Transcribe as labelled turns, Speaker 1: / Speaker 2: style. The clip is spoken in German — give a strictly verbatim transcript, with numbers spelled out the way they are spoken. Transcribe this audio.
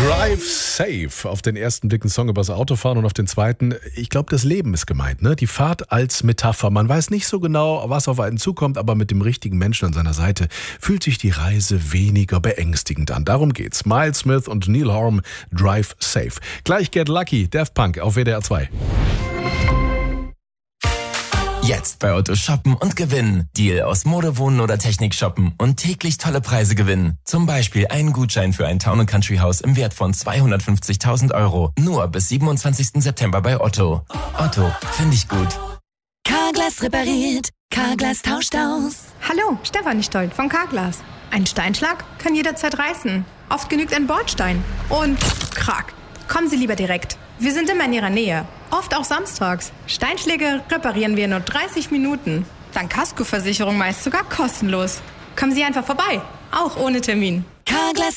Speaker 1: Drive Safe. Auf den ersten Blick ein Song über das Autofahren und auf den zweiten, ich glaube, das Leben ist gemeint, ne? Die Fahrt als Metapher. Man weiß nicht so genau, was auf einen zukommt, aber mit dem richtigen Menschen an seiner Seite fühlt sich die Reise weniger beängstigend an. Darum geht's. Miles Smith und Neil Horn, Drive Safe. Gleich Get Lucky, Daft Punk auf W D R zwei.
Speaker 2: Jetzt bei Otto shoppen und gewinnen. Deal aus Mode, Wohnen oder Technik shoppen und täglich tolle Preise gewinnen. Zum Beispiel einen Gutschein für ein Town- und Country-Haus im Wert von zweihundertfünfzigtausend Euro. Nur bis siebenundzwanzigsten September bei Otto. Otto, finde ich gut.
Speaker 3: Carglass repariert. Carglass tauscht aus.
Speaker 4: Hallo, Stefanie Stolt von Carglass. Ein Steinschlag kann jederzeit reißen. Oft genügt ein Bordstein. Und krack. Kommen Sie lieber direkt. Wir sind immer in Ihrer Nähe. Oft auch samstags. Steinschläge reparieren wir in nur dreißig Minuten. Dank Kaskoversicherung meist sogar kostenlos. Kommen Sie einfach vorbei. Auch ohne Termin.
Speaker 3: Carglass